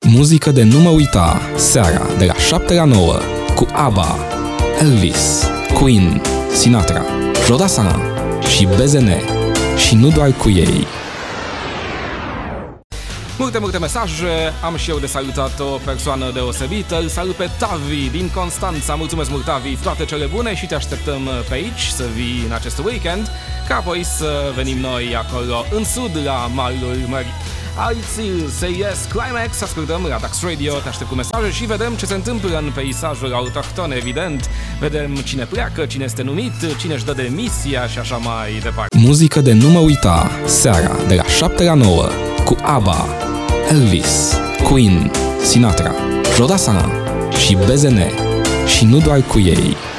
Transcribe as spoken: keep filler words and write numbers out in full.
Muzică de nu mă uita, seara de la șapte la nouă, cu ABBA, Elvis, Queen, Sinatra, Jodassin și B Z N. Și nu doar cu ei. Multe, multe mesaje, am și eu de salutat o persoană deosebită. Îl salut pe Tavi din Constanța. Mulțumesc mult, Tavi, toate cele bune și te așteptăm pe aici să vii în acest weekend, ca apoi să venim noi acolo în sud la malul mării. Alții Say Yes Climax, ascultăm la Dax Radio, te aștept cu mesaje și vedem ce se întâmplă în peisajul autohton, evident. Vedem cine pleacă, cine este numit, cine își dă demisia și așa mai departe. Muzică de nu mă uita, seara de la șapte la nouă, cu ABBA, Elvis, Queen, Sinatra, Jodassin și B Z N. Și nu doar cu ei.